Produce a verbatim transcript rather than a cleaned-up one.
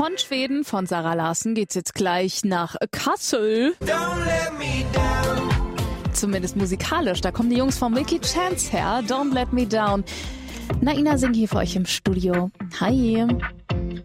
Von Schweden, von Zara Larsson, geht's jetzt gleich nach Kassel. Don't let me down. Zumindest musikalisch. Da kommen die Jungs von Milky Chance her. Don't Let Me Down. Naina singt hier für euch im Studio. Hi.